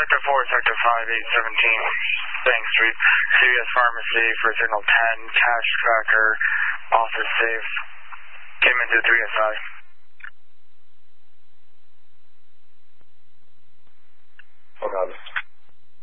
Sector 4, Sector 5, 817 Bank Street, CVS Pharmacy for Signal 10, Cash Tracker, Office Safe, came into 3SI. Oh God.